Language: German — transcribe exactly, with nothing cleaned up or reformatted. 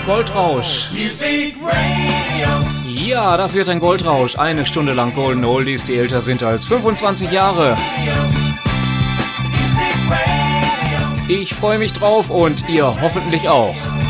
Goldrausch. Ja, das wird ein Goldrausch. Eine Stunde lang Golden Oldies, die älter sind als fünfundzwanzig Jahre. Ich freue mich drauf und ihr hoffentlich auch.